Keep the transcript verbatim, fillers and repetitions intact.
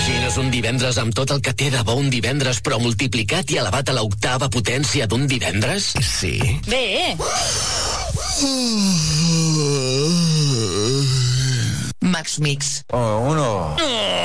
T'imagines un divendres amb tot el que té de bo un divendres, però multiplicat i elevat a l'octava potència d'un divendres? Sí. Bé. Max Mix. Oh, uno. Oh.